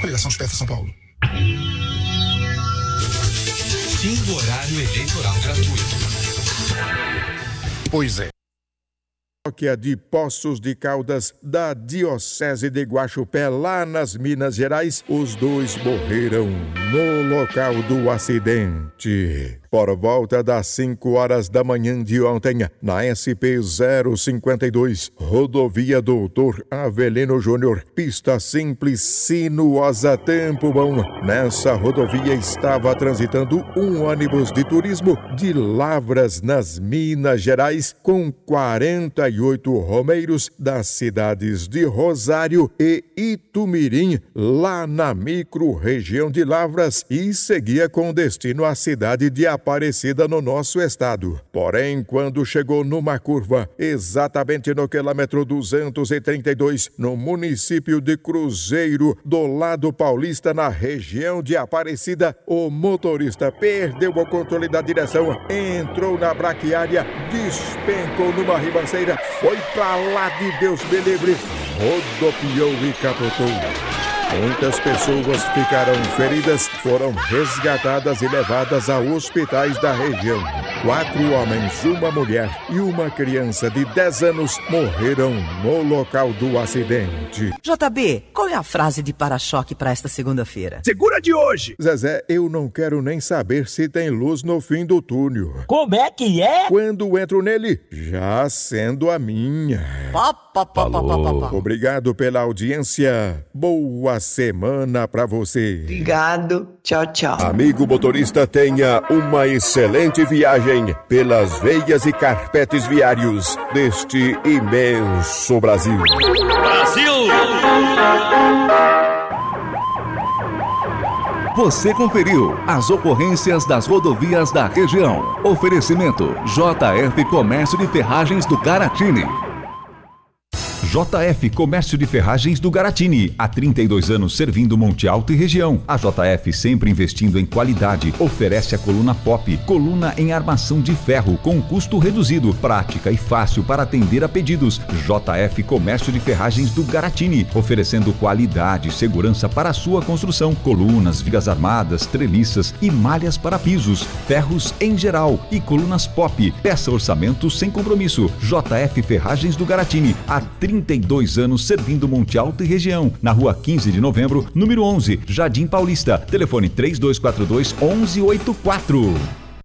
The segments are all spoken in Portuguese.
Coligação Desperta São Paulo. Fim do horário eleitoral gratuito. Pois é. Paróquia de Poços de Caldas, da Diocese de Guaxupé, lá nas Minas Gerais, os dois morreram no local do acidente. Por volta das 5 horas da manhã de ontem, na SP-052, rodovia Doutor Avelino Júnior, pista simples, sinuosa, tempo bom. Nessa rodovia estava transitando um ônibus de turismo de Lavras, nas Minas Gerais, com 48 romeiros das cidades de Rosário e Itumirim, lá na micro-região de Lavras, e seguia com destino à cidade de Aparecida, no nosso estado. Porém, quando chegou numa curva, exatamente no quilômetro 232, no município de Cruzeiro, do lado paulista, na região de Aparecida, o motorista perdeu o controle da direção, entrou na braquiária, despencou numa ribanceira, foi pra lá de Deus me livre, rodopiou e capotou. Muitas pessoas ficaram feridas, foram resgatadas e levadas a hospitais da região. 4 homens, uma mulher e uma criança de 10 anos morreram no local do acidente. JB, qual é a frase de para-choque para esta segunda-feira? Segura de hoje! Zezé, eu não quero nem saber se tem luz no fim do túnel. Como é que é? Quando entro nele, já acendo a minha. Obrigado pela audiência. Boa semana pra você. Obrigado. Tchau, tchau. Amigo motorista, tenha uma excelente viagem pelas veias e carpetes viários deste imenso Brasil. Brasil! Você conferiu as ocorrências das rodovias da região. Oferecimento JF Comércio de Ferragens do Garatini. JF Comércio de Ferragens do Garatini, há 32 anos servindo Monte Alto e região. A JF, sempre investindo em qualidade, oferece a coluna Pop, coluna em armação de ferro com custo reduzido, prática e fácil para atender a pedidos. JF Comércio de Ferragens do Garatini, oferecendo qualidade e segurança para a sua construção, colunas, vigas armadas, treliças e malhas para pisos, ferros em geral e colunas Pop. Peça orçamento sem compromisso. JF Ferragens do Garatini, há 32 anos servindo Monte Alto e região. Na rua 15 de novembro, número 11, Jardim Paulista. Telefone 3242-1184.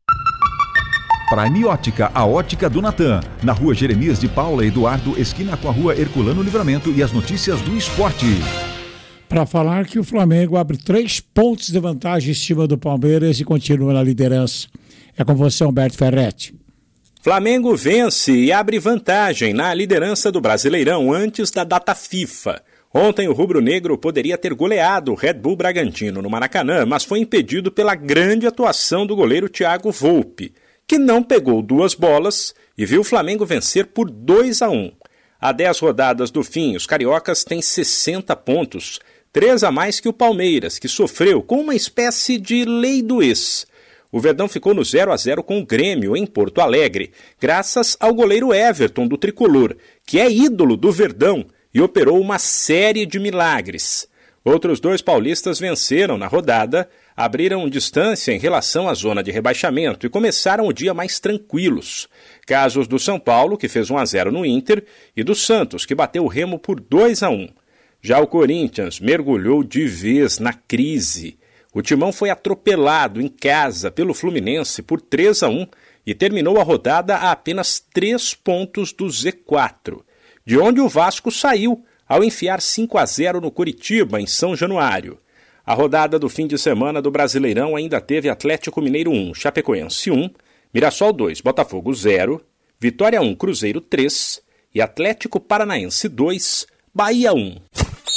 Prime Ótica, a ótica do Natan. Na rua Jeremias de Paula Eduardo, esquina com a rua Herculano Livramento, e as notícias do esporte. Para falar que o Flamengo abre 3 pontos de vantagem em cima do Palmeiras e continua na liderança. É com você, Humberto Ferretti. Flamengo vence e abre vantagem na liderança do Brasileirão antes da data FIFA. Ontem o rubro-negro poderia ter goleado o Red Bull Bragantino no Maracanã, mas foi impedido pela grande atuação do goleiro Thiago Volpi, que não pegou 2 bolas e viu o Flamengo vencer por 2-1. Há 10 rodadas do fim, os cariocas têm 60 pontos, 3 a mais que o Palmeiras, que sofreu com uma espécie de lei do ex. O Verdão ficou no 0-0 com o Grêmio, em Porto Alegre, graças ao goleiro Everton, do Tricolor, que é ídolo do Verdão e operou uma série de milagres. Outros 2 paulistas venceram na rodada, abriram distância em relação à zona de rebaixamento e começaram o dia mais tranquilos. Casos do São Paulo, que fez 1-0 no Inter, e do Santos, que bateu o Remo por 2-1. Já o Corinthians mergulhou de vez na crise. O Timão foi atropelado em casa pelo Fluminense por 3-1 e terminou a rodada a apenas 3 pontos do Z4, de onde o Vasco saiu ao enfiar 5-0 no Coritiba, em São Januário. A rodada do fim de semana do Brasileirão ainda teve Atlético Mineiro 1, Chapecoense 1, Mirassol 2, Botafogo 0, Vitória 1, Cruzeiro 3 e Atlético Paranaense 2, Bahia 1.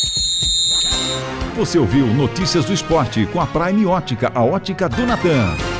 Você ouviu Notícias do Esporte com a Prime Ótica, a ótica do Natan.